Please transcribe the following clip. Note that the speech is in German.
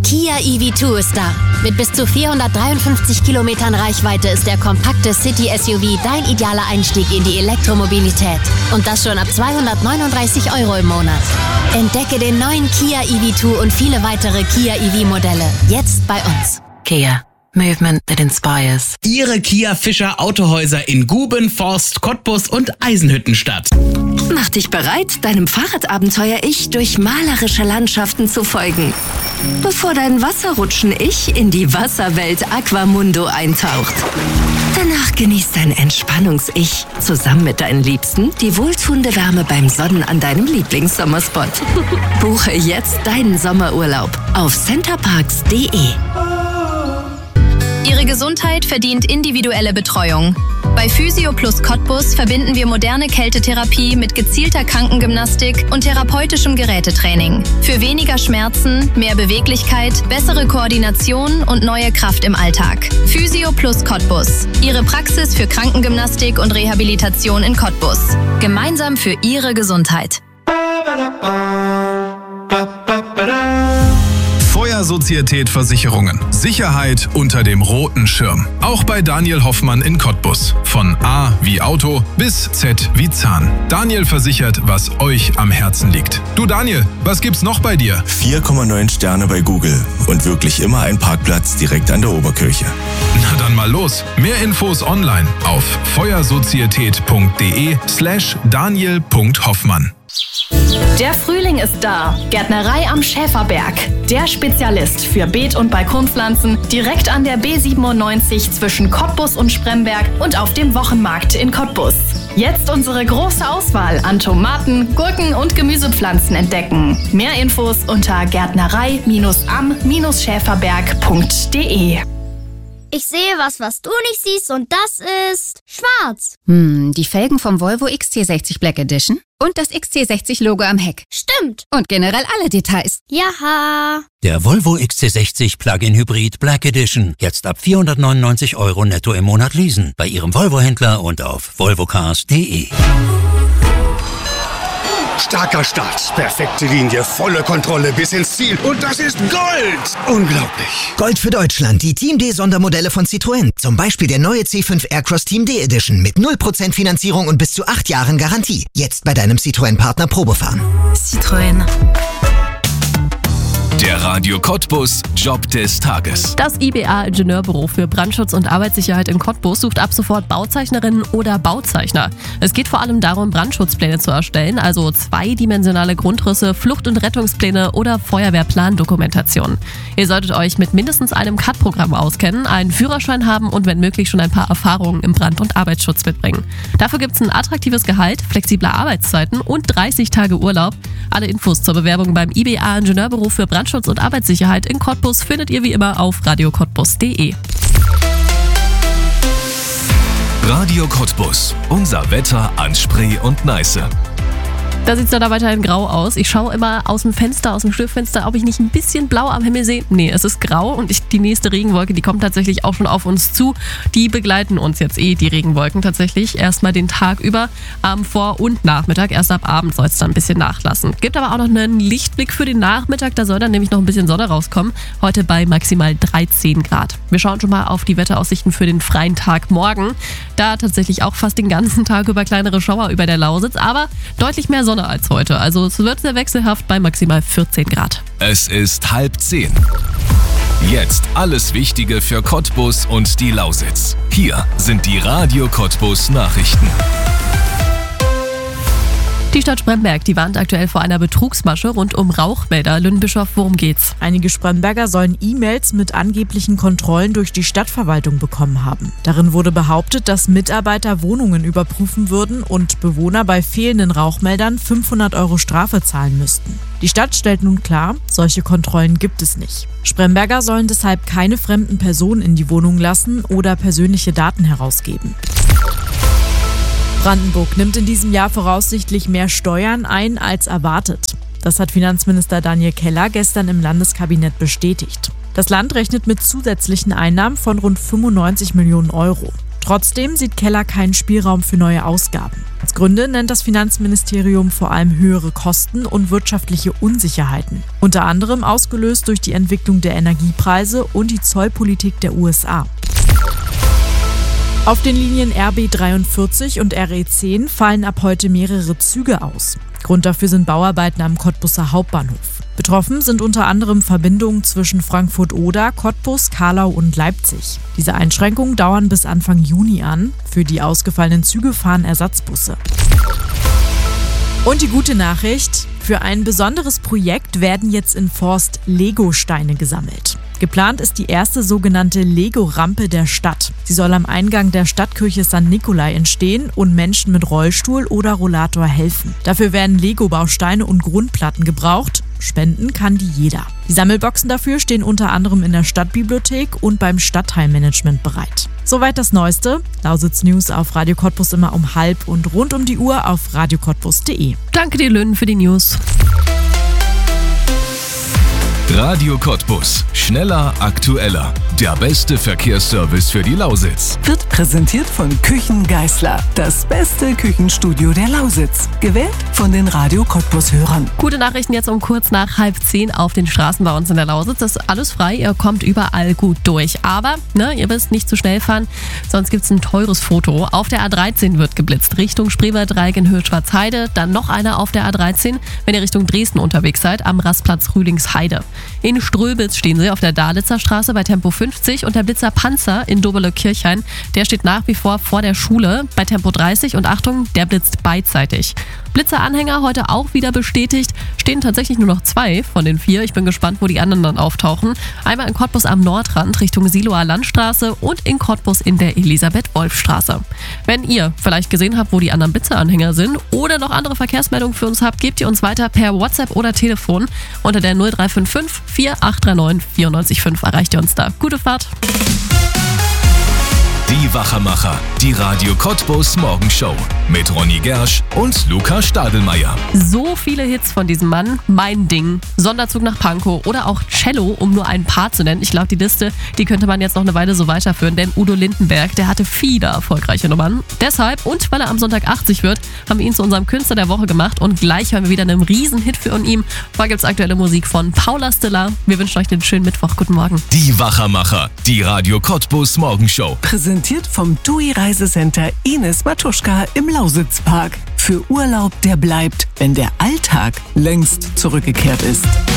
Kia EV2 ist da. Mit bis zu 453 Kilometern Reichweite ist der kompakte City-SUV dein idealer Einstieg in die Elektromobilität. Und das schon ab 239 € im Monat. Entdecke den neuen Kia EV2 und viele weitere Kia EV-Modelle. Jetzt bei uns. Kia. Movement that inspires. Ihre Kia Fischer Autohäuser in Guben, Forst, Cottbus und Eisenhüttenstadt. Mach dich bereit, deinem Fahrradabenteuer-Ich durch malerische Landschaften zu folgen. Bevor dein Wasserrutschen-Ich in die Wasserwelt Aquamundo eintaucht. Danach genießt dein Entspannungs-Ich zusammen mit deinen Liebsten die wohltuende Wärme beim Sonnen an deinem Lieblingssommerspot. Buche jetzt deinen Sommerurlaub auf centerparks.de. Ihre Gesundheit verdient individuelle Betreuung. Bei Physio Plus Cottbus verbinden wir moderne Kältetherapie mit gezielter Krankengymnastik und therapeutischem Gerätetraining. Für weniger Schmerzen, mehr Beweglichkeit, bessere Koordination und neue Kraft im Alltag. Physio Plus Cottbus. Ihre Praxis für Krankengymnastik und Rehabilitation in Cottbus. Gemeinsam für Ihre Gesundheit. Feuersozietät Versicherungen. Sicherheit unter dem roten Schirm. Auch bei Daniel Hoffmann in Cottbus. Von A wie Auto bis Z wie Zahn. Daniel versichert, was euch am Herzen liegt. Du Daniel, was gibt's noch bei dir? 4,9 Sterne bei Google und wirklich immer ein Parkplatz direkt an der Oberkirche. Na dann mal los. Mehr Infos online auf feuersozietät.de/daniel.hoffmann. Der Frühling ist da. Gärtnerei am Schäferberg. Der Spezialist für Beet- und Balkonpflanzen direkt an der B97 zwischen Cottbus und Spremberg und auf dem Wochenmarkt in Cottbus. Jetzt unsere große Auswahl an Tomaten, Gurken und Gemüsepflanzen entdecken. Mehr Infos unter gärtnerei-am-schäferberg.de. Ich sehe was du nicht siehst und das ist schwarz. Die Felgen vom Volvo XC60 Black Edition und das XC60-Logo am Heck. Stimmt. Und generell alle Details. Jaha. Der Volvo XC60 Plug-in Hybrid Black Edition. Jetzt ab 499 € netto im Monat leasen. Bei Ihrem Volvo-Händler und auf volvocars.de. Starker Start, perfekte Linie, volle Kontrolle bis ins Ziel. Und das ist Gold! Unglaublich. Gold für Deutschland, die Team D-Sondermodelle von Citroën. Zum Beispiel der neue C5 Aircross Team D Edition mit 0% Finanzierung und bis zu 8 Jahren Garantie. Jetzt bei deinem Citroën-Partner Probefahren. Citroën. Der Radio Cottbus Job des Tages. Das IBA Ingenieurbüro für Brandschutz und Arbeitssicherheit in Cottbus sucht ab sofort Bauzeichnerinnen oder Bauzeichner. Es geht vor allem darum, Brandschutzpläne zu erstellen, also zweidimensionale Grundrisse, Flucht- und Rettungspläne oder Feuerwehrplandokumentation. Ihr solltet euch mit mindestens einem CAD-Programm auskennen, einen Führerschein haben und wenn möglich schon ein paar Erfahrungen im Brand- und Arbeitsschutz mitbringen. Dafür gibt es ein attraktives Gehalt, flexible Arbeitszeiten und 30 Tage Urlaub. Alle Infos zur Bewerbung beim IBA Ingenieurbüro für Brandschutz und Arbeitssicherheit in Cottbus findet ihr wie immer auf radiocottbus.de. Radio Cottbus. Unser Wetter an Spree und Neiße. Da sieht es dann weiterhin grau aus. Ich schaue immer aus dem Stirnfenster, ob ich nicht ein bisschen blau am Himmel sehe. Nee, es ist grau und die nächste Regenwolke, die kommt tatsächlich auch schon auf uns zu. Die begleiten uns jetzt die Regenwolken tatsächlich erstmal den Tag über am Vor- und Nachmittag. Erst ab Abend soll es dann ein bisschen nachlassen. Gibt aber auch noch einen Lichtblick für den Nachmittag. Da soll dann nämlich noch ein bisschen Sonne rauskommen. Heute bei maximal 13 Grad. Wir schauen schon mal auf die Wetteraussichten für den freien Tag morgen. Da tatsächlich auch fast den ganzen Tag über kleinere Schauer über der Lausitz, aber deutlich mehr Sonne als heute. Also es wird sehr wechselhaft bei maximal 14 Grad. Es ist 9:30. Jetzt alles Wichtige für Cottbus und die Lausitz. Hier sind die Radio Cottbus Nachrichten. Die Stadt Spremberg, die warnt aktuell vor einer Betrugsmasche rund um Rauchmelder. Lünnbischof, worum geht's? Einige Spremberger sollen E-Mails mit angeblichen Kontrollen durch die Stadtverwaltung bekommen haben. Darin wurde behauptet, dass Mitarbeiter Wohnungen überprüfen würden und Bewohner bei fehlenden Rauchmeldern 500 € Strafe zahlen müssten. Die Stadt stellt nun klar, solche Kontrollen gibt es nicht. Spremberger sollen deshalb keine fremden Personen in die Wohnung lassen oder persönliche Daten herausgeben. Brandenburg nimmt in diesem Jahr voraussichtlich mehr Steuern ein als erwartet. Das hat Finanzminister Daniel Keller gestern im Landeskabinett bestätigt. Das Land rechnet mit zusätzlichen Einnahmen von rund 95 Millionen €. Trotzdem sieht Keller keinen Spielraum für neue Ausgaben. Als Gründe nennt das Finanzministerium vor allem höhere Kosten und wirtschaftliche Unsicherheiten. Unter anderem ausgelöst durch die Entwicklung der Energiepreise und die Zollpolitik der USA. Auf den Linien RB43 und RE10 fallen ab heute mehrere Züge aus. Grund dafür sind Bauarbeiten am Cottbuser Hauptbahnhof. Betroffen sind unter anderem Verbindungen zwischen Frankfurt-Oder, Cottbus, Carlau und Leipzig. Diese Einschränkungen dauern bis Anfang Juni an. Für die ausgefallenen Züge fahren Ersatzbusse. Und die gute Nachricht: Für ein besonderes Projekt werden jetzt in Forst Lego-Steine gesammelt. Geplant ist die erste sogenannte Lego-Rampe der Stadt. Sie soll am Eingang der Stadtkirche St. Nikolai entstehen und Menschen mit Rollstuhl oder Rollator helfen. Dafür werden Lego-Bausteine und Grundplatten gebraucht. Spenden kann die jeder. Die Sammelboxen dafür stehen unter anderem in der Stadtbibliothek und beim Stadtteilmanagement bereit. Soweit das Neueste. Lausitz News auf Radio Cottbus immer um 12:30 und rund um die Uhr auf radiocottbus.de. Danke dir, Lynn, für die News. Radio Cottbus. Schneller, aktueller. Der beste Verkehrsservice für die Lausitz. Wird präsentiert von Küchen Geisler. Das beste Küchenstudio der Lausitz. Gewählt von den Radio Cottbus-Hörern. Gute Nachrichten jetzt um kurz nach 9:30 auf den Straßen bei uns in der Lausitz. Das ist alles frei, ihr kommt überall gut durch. Aber ihr müsst nicht zu schnell fahren, sonst gibt es ein teures Foto. Auf der A13 wird geblitzt, Richtung Spreewaldreieck in Höhe-Schwarzheide. Dann noch einer auf der A13, wenn ihr Richtung Dresden unterwegs seid, am Rastplatz Rühlingsheide. In Ströbitz stehen sie auf der Dalitzer Straße bei Tempo 50 und der Blitzer Panzer in Dobele-Kirchhain, der steht nach wie vor vor der Schule bei Tempo 30 und Achtung, der blitzt beidseitig. Blitzer-Anhänger heute auch wieder bestätigt, stehen tatsächlich nur noch 2 von den 4. Ich bin gespannt, wo die anderen dann auftauchen. Einmal in Cottbus am Nordrand Richtung Siloer Landstraße und in Cottbus in der Elisabeth-Wolf-Straße. Wenn ihr vielleicht gesehen habt, wo die anderen Blitzer-Anhänger sind oder noch andere Verkehrsmeldungen für uns habt, gebt ihr uns weiter per WhatsApp oder Telefon. Unter der 0355 4839 94,5 erreicht ihr uns da. Gute Fahrt! Die Wachermacher, die Radio Cottbus Morgenshow mit Ronny Gersch und Luca Stadelmeier. So viele Hits von diesem Mann. Mein Ding, Sonderzug nach Pankow oder auch Cello, um nur ein paar zu nennen. Ich glaube, die Liste, die könnte man jetzt noch eine Weile so weiterführen, denn Udo Lindenberg, der hatte viele erfolgreiche Nummern. Deshalb, und weil er am Sonntag 80 wird, haben wir ihn zu unserem Künstler der Woche gemacht und gleich hören wir wieder einen Riesenhit für ihn. Vorher gibt es aktuelle Musik von Paula Stiller. Wir wünschen euch einen schönen Mittwoch. Guten Morgen. Die Wachermacher, die Radio Cottbus Morgenshow. Präsentiert vom TUI Reisecenter Ines Matuschka im Lausitzpark. Für Urlaub, der bleibt, wenn der Alltag längst zurückgekehrt ist.